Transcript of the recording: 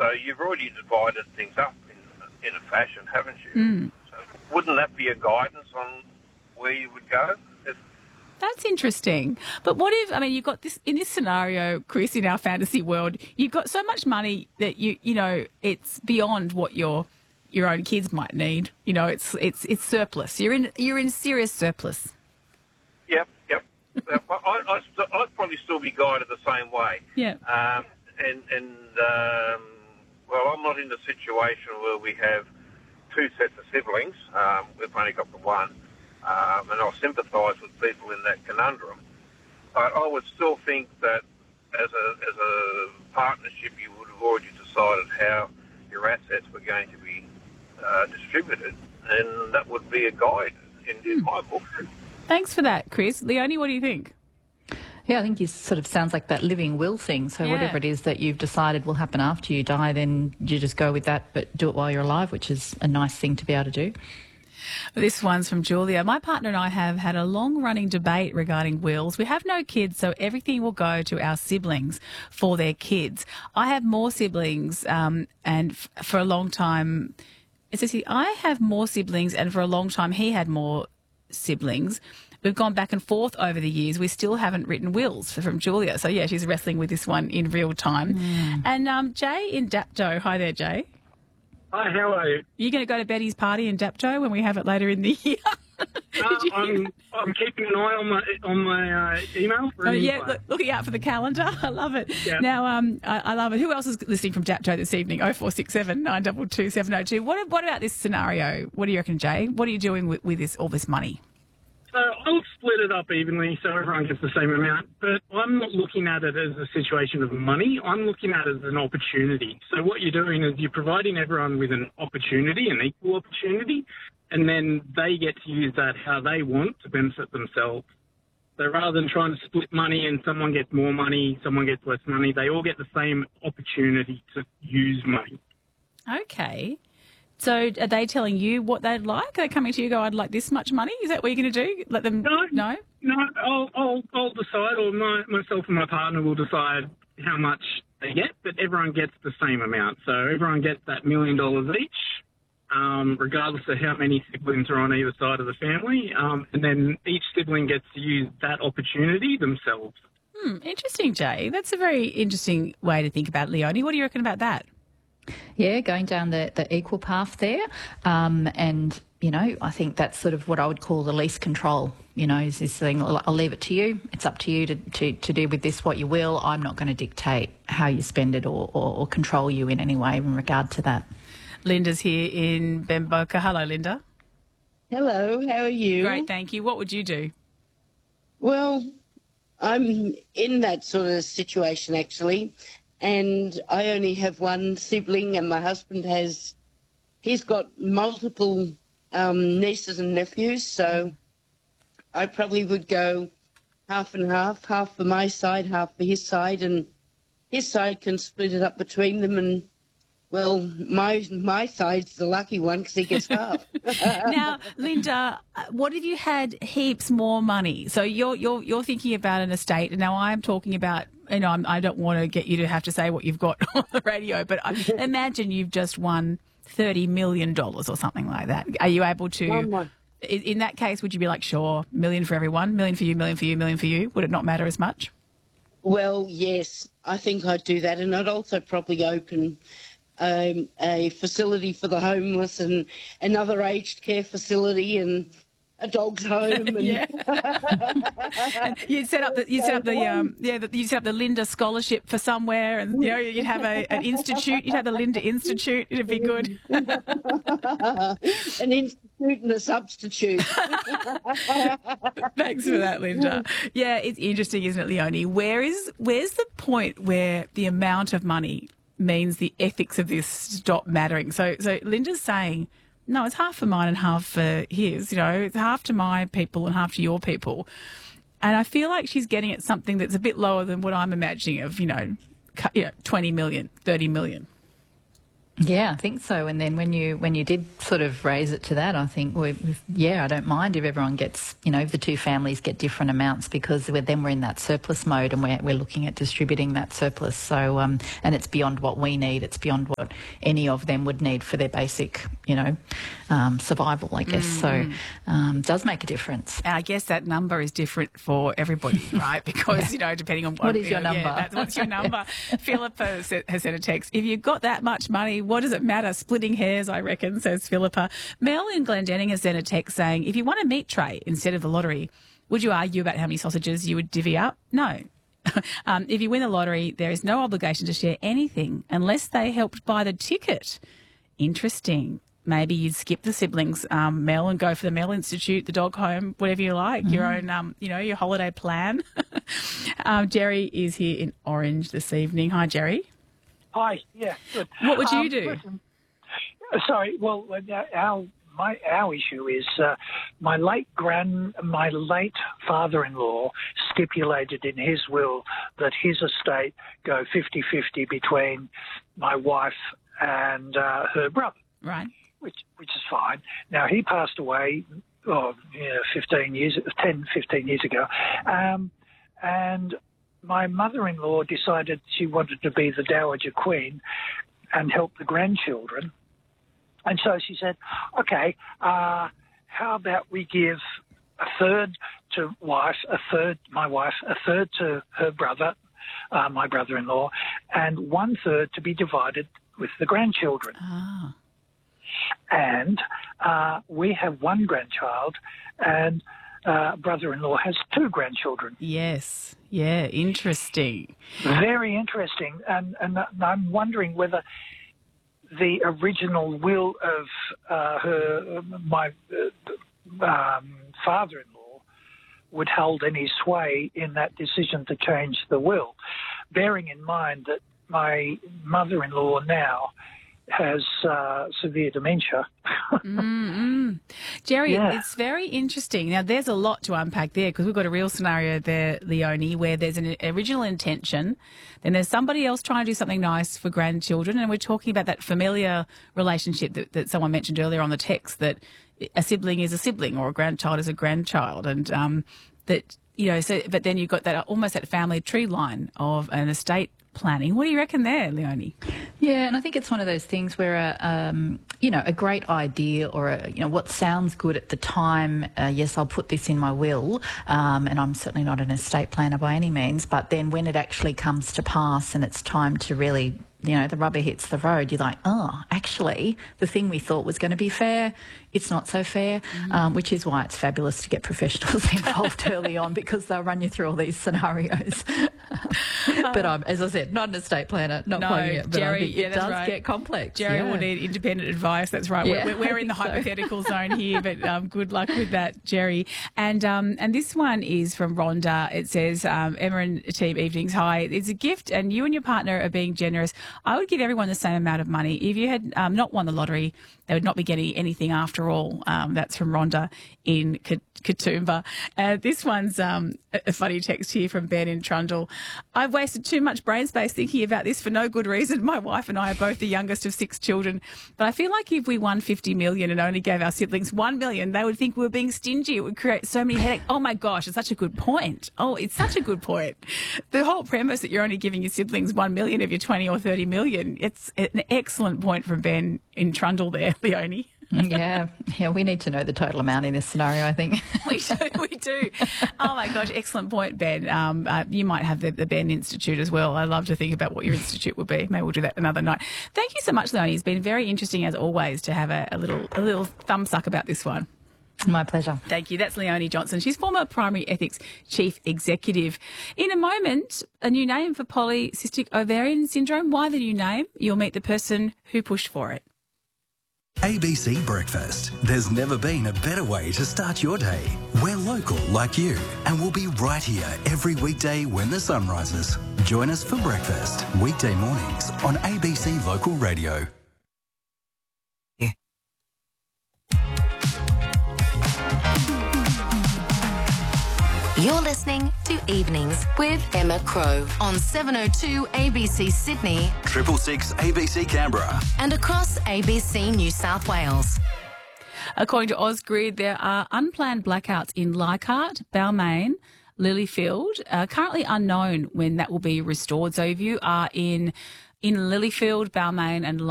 So you've already divided things up in a fashion, haven't you? So wouldn't that be a guidance on where you would go? That's interesting. But what if, I mean, you've got this, in this scenario, Chris, in our fantasy world, you've got so much money that you know, it's beyond what your own kids might need. You know, it's surplus. You're in serious surplus. Yep. I'd probably still be guided the same way. Yeah. Well, I'm not in the situation where we have two sets of siblings. We've only got the one. And I'll sympathise with people in that conundrum. But I would still think that as a partnership, you would have already decided how your assets were going to be distributed, and that would be a guide in my book. Thanks for that, Chris. Leonie, what do you think? Yeah, I think you sort of sounds like that living will thing. So whatever it is that you've decided will happen after you die, then you just go with that, but do it while you're alive, which is a nice thing to be able to do. This one's from Julia. My partner and I have had a long-running debate regarding wills. We have no kids, so everything will go to our siblings for their kids. I have more siblings, and for a long time, it says here, I have more siblings, and for a long time he had more siblings. We've gone back and forth over the years. We still haven't written wills, from Julia. So, yeah, she's wrestling with this one in real time. And Jay in Dapto. Hi there, Jay. Hi, how are you? Are you going to go to Betty's party in Dapto when we have it later in the year? I'm keeping an eye on my email. Looking out for the calendar. I love it. Yeah. Now, I love it. Who else is listening from Dapto this evening? 0467 922 702. What about this scenario? What do you reckon, Jay? What are you doing with all this money? So I'll split it up evenly so everyone gets the same amount, but I'm not looking at it as a situation of money. I'm looking at it as an opportunity. So what you're doing is you're providing everyone with an opportunity, an equal opportunity, and then they get to use that how they want to benefit themselves. So rather than trying to split money and someone gets more money, someone gets less money, they all get the same opportunity to use money. Okay. So are they telling you what they'd like? Are they coming to you and go, I'd like this much money? Is that what you're going to do? Let them know? No, I'll decide, or myself and my partner will decide how much they get, but everyone gets the same amount. So everyone gets that $1 million each, regardless of how many siblings are on either side of the family, and then each sibling gets to use that opportunity themselves. Interesting, Jay. That's a very interesting way to think about it, Leonie. What do you reckon about that? Yeah, going down the equal path there. And, you know, I think that's sort of what I would call the least control, you know, is this thing, I'll leave it to you. It's up to you to do with this what you will. I'm not going to dictate how you spend it or control you in any way in regard to that. Linda's here in Bemboka. Hello, Linda. Hello, how are you? Great, thank you. What would you do? Well, I'm in that sort of situation, actually. And I only have one sibling, and my husband he's got multiple nieces and nephews, so I probably would go half and half for my side, half for his side, and his side can split it up between them, and, well, my side's the lucky one because he gets half. Now, Linda, what if you had heaps more money? So you're thinking about an estate, and now I'm talking about, you know, I don't want to get you to have to say what you've got on the radio, but imagine you've just won $30 million or something like that. Are you able to, in that case, would you be like, sure, $1 million for everyone, $1 million for you, $1 million for you, $1 million for you? Would it not matter as much? Well, yes, I think I'd do that, and I'd also probably open a facility for the homeless and another aged care facility and a dog's home. And and you'd set up the Linda Scholarship for somewhere, and you know you'd have an institute. You'd have the Linda Institute. It'd be good. An institute and a substitute. Thanks for that, Linda. Yeah, it's interesting, isn't it, Leonie? Where's the point where the amount of money means the ethics of this stop mattering? So Linda's saying, no, it's half for mine and half for his. You know, it's half to my people and half to your people. And I feel like she's getting at something that's a bit lower than what I'm imagining of, 20 million, 30 million. Yeah, I think so. And then when you did sort of raise it to that, I think, I don't mind if everyone gets, if the two families get different amounts, because then we're in that surplus mode and we're looking at distributing that surplus. So, and it's beyond what we need. It's beyond what any of them would need for their basic, survival, I guess. So, does make a difference. I guess that number is different for everybody, right? Because, depending on what is your number? What's your number? Philippa has sent a text. If you've got that much money, what does it matter? Splitting hairs, I reckon, says Philippa. Mel in Glendenning has sent a text saying, if you want a meat tray instead of the lottery, would you argue about how many sausages you would divvy up? No. If you win the lottery, there is no obligation to share anything unless they helped buy the ticket. Interesting. Maybe you'd skip the siblings, Mel, and go for the Mel Institute, the dog home, whatever you like, your own, your holiday plan. Jerry is here in Orange this evening. Hi, Jerry. Hi, yeah, good. What would you do? Listen, sorry, well, our issue is my late father-in-law stipulated in his will that his estate go 50-50 between my wife and her brother. Right. Which is fine. Now, he passed away 15 years ago, and my mother-in-law decided she wanted to be the Dowager Queen and help the grandchildren. And so she said, okay, how about we give a third to my wife, a third to her brother, my brother-in-law, and 1/3 to be divided with the grandchildren. Ah. And we have one grandchild, and brother-in-law has 2 grandchildren. Yes. Yeah, interesting. Very interesting. And I'm wondering whether the original will of my father-in-law would hold any sway in that decision to change the will, bearing in mind that my mother-in-law now has severe dementia. Jerry, It's very interesting. Now, there's a lot to unpack there, because we've got a real scenario there, Leonie, where there's an original intention, then there's somebody else trying to do something nice for grandchildren, and we're talking about that familiar relationship that someone mentioned earlier on the text, that a sibling is a sibling or a grandchild is a grandchild, and that, but then you've got that almost that family tree line of an estate planning. What do you reckon there, Leonie? Yeah, and I think it's one of those things where, a great idea or, what sounds good at the time, yes, I'll put this in my will, and I'm certainly not an estate planner by any means, but then when it actually comes to pass and it's time to really, the rubber hits the road, you're like, oh, actually, the thing we thought was going to be fair, it's not so fair, which is why it's fabulous to get professionals involved early on, because they'll run you through all these scenarios. But as I said, not an estate planner, not plugging it, but Jerry, it does get complex. Jerry will need independent advice. That's right. Yeah, we're in the hypothetical zone here, but good luck with that, Jerry. And this one is from Rhonda. It says, Emma and team, evenings. Hi, it's a gift, and you and your partner are being generous. I would give everyone the same amount of money. If you had not won the lottery, they would not be getting anything after all. That's from Rhonda in Katoomba. This one's a funny text here from Ben in Trundle. I've wasted too much brain space thinking about this for no good reason. My wife and I are both the youngest of 6 children, but I feel like if we won 50 million and only gave our siblings 1 million, they would think we were being stingy. It would create so many headaches. Oh my gosh, it's such a good point. Oh, it's such a good point. The whole premise that you're only giving your siblings 1 million of your 20 or 30 million, it's an excellent point from Ben in Trundle there, Leonie. Yeah, we need to know the total amount in this scenario, I think. We do. Oh, my gosh, excellent point, Ben. You might have the Ben Institute as well. I love to think about what your institute would be. Maybe we'll do that another night. Thank you so much, Leonie. It's been very interesting, as always, to have a little thumb suck about this one. My pleasure. Thank you. That's Leonie Johnson. She's former Primary Ethics Chief Executive. In a moment, a new name for polycystic ovarian syndrome. Why the new name? You'll meet the person who pushed for it. ABC Breakfast. There's never been a better way to start your day. We're local like you, and we'll be right here every weekday when the sun rises. Join us for breakfast, weekday mornings on ABC Local Radio. You're listening to Evenings with Emma Crow on 702 ABC Sydney 666 ABC Canberra. and across ABC New South Wales. According to Ausgrid, there are unplanned blackouts in Leichhardt, Balmain, Lilyfield. Currently unknown when that will be restored. So if you are in Lilyfield, Balmain and